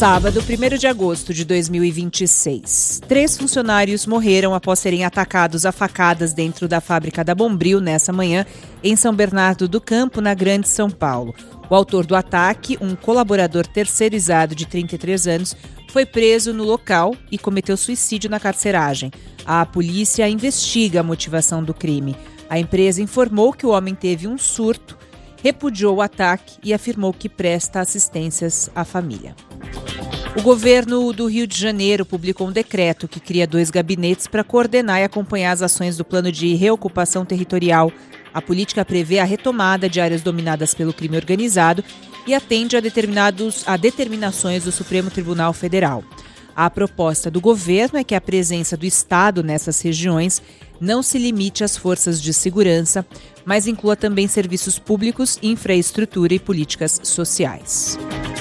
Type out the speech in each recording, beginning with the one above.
Sábado, 1º de agosto de 2026. 3 funcionários morreram após serem atacados a facadas dentro da fábrica da Bombril nessa manhã, em São Bernardo do Campo, na Grande São Paulo. O autor do ataque, um colaborador terceirizado de 33 anos, foi preso no local e cometeu suicídio na carceragem. A polícia investiga a motivação do crime. A empresa informou que o homem teve um surto, repudiou o ataque e afirmou que presta assistências à família. O governo do Rio de Janeiro publicou um decreto que cria 2 gabinetes para coordenar e acompanhar as ações do plano de reocupação territorial. A política prevê a retomada de áreas dominadas pelo crime organizado e atende a determinações do Supremo Tribunal Federal. A proposta do governo é que a presença do Estado nessas regiões não se limite às forças de segurança, mas inclua também serviços públicos, infraestrutura e políticas sociais.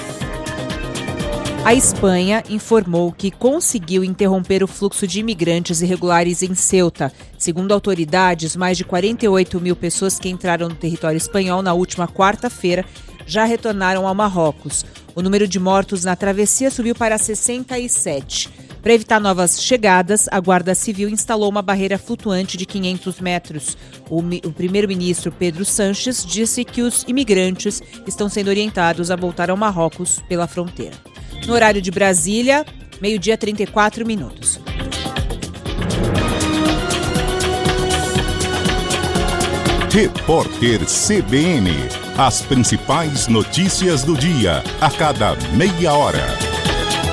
A Espanha informou que conseguiu interromper o fluxo de imigrantes irregulares em Ceuta. Segundo autoridades, mais de 48 mil pessoas que entraram no território espanhol na última quarta-feira já retornaram ao Marrocos. O número de mortos na travessia subiu para 67. Para evitar novas chegadas, a Guarda Civil instalou uma barreira flutuante de 500 metros. O primeiro-ministro Pedro Sánchez disse que os imigrantes estão sendo orientados a voltar ao Marrocos pela fronteira. No horário de Brasília, 12h34. Repórter CBN. As principais notícias do dia, a cada meia hora.